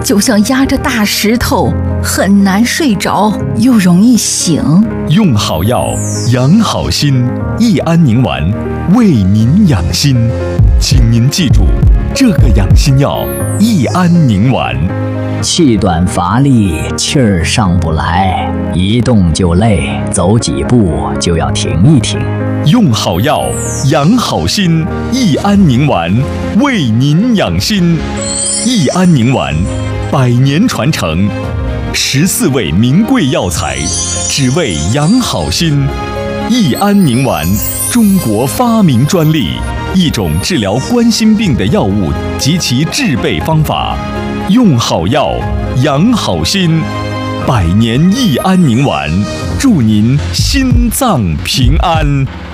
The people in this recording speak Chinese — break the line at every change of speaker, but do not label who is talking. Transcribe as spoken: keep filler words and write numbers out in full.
就像压着大石头，很难睡着，又容易醒。
用好药，养好心，益安宁丸为您养心。请您记住，这个养心药益安宁丸。
气短乏力，气儿上不来，一动就累，走几步就要停一停。
用好药，养好心，益安宁丸为您养心。益安宁丸，百年传承，十四味名贵药材，只为养好心。益安宁丸，中国发明专利，一种治疗冠心病的药物及其制备方法。用好药，养好心，百年益安宁丸，祝您心脏平安。